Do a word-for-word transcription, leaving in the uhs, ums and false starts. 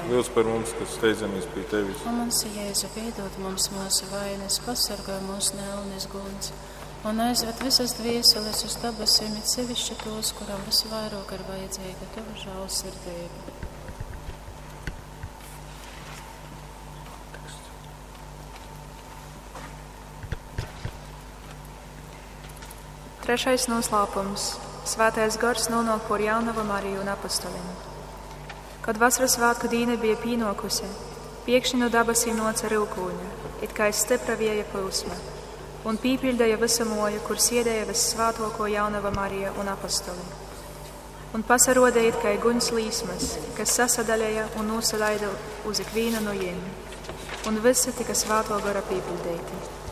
lūdz par mums, kas steidzamies pie tevis. Un mums, Jēzu, piedod mums mūsu vainas, pasargā mūsu ļaunas guns un aizved visas dvieseles uz debesīm, it sevišķi tos, kuram visvairāk ir vajadzīga tava žēlsirdība. Trešais noslēpums. Svētais gars nonāk por Jaunava Mariju un apostoliem. Kad vasaras svētku dīne bija pienākusi, pēkšņi no debesīm nāca rūkūņa, it kā stipra vēja plūsma, un pīpildīja visu moju, kur sēdēja vissvētāko Jaunava Marija un apostoli. Un pasarodēja it kā guņs līsmas, kas sasadalīja un nosalaida uz ikvienu no jiem, un visi tika svētā gara pīpildīti.